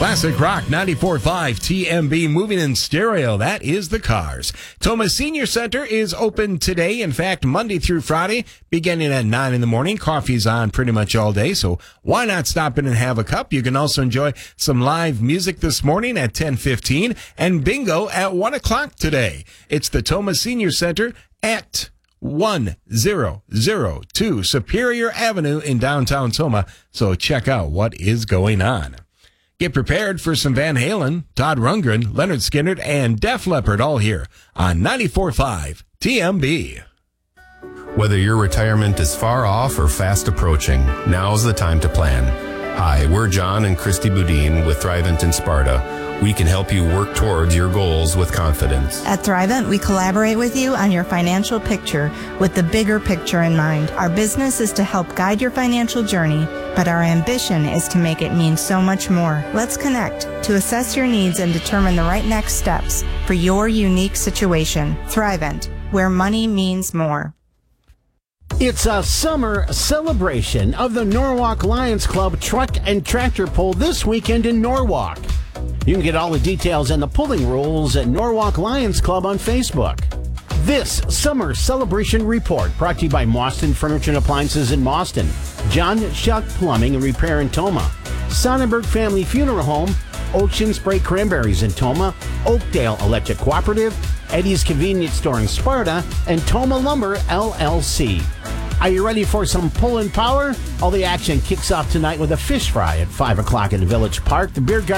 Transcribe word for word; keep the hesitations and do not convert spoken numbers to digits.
Classic Rock ninety-four point five T M B, moving in stereo. That is the Cars. Tomah Senior Center is open today. In fact, Monday through Friday, beginning at nine in the morning. Coffee's on pretty much all day, so why not stop in and have a cup? You can also enjoy some live music this morning at ten fifteen and bingo at one o'clock today. It's the Tomah Senior Center at one thousand two Superior Avenue in downtown Tomah, so check out what is going on. Get prepared for some Van Halen, Todd Rundgren, Leonard Skinner, and Def Leppard, all here on ninety-four point five T M B. Whether your retirement is far off or fast approaching, now's the time to plan. Hi, we're John and Christy Boudin with Thrivent in Sparta. We can help you work towards your goals with confidence. At Thrivent, we collaborate with you on your financial picture with the bigger picture in mind. Our business is to help guide your financial journey, but our ambition is to make it mean so much more. Let's connect to assess your needs and determine the right next steps for your unique situation. Thrivent, where money means more. It's a summer celebration of the Norwalk Lions Club Truck and Tractor Pull this weekend in Norwalk. You can get all the details and the pulling rules at Norwalk Lions Club on Facebook. This summer celebration report brought to you by Mauston Furniture and Appliances in Mauston, John Shuck Plumbing and Repair in Tomah, Sonnenberg Family Funeral Home, Ocean Spray Cranberries in Tomah, Oakdale Electric Cooperative, Eddie's Convenience Store in Sparta, and Tomah Lumber L L C. Are you ready for some pull and power? All the action kicks off tonight with a fish fry at five o'clock in the Village Park. The beer garden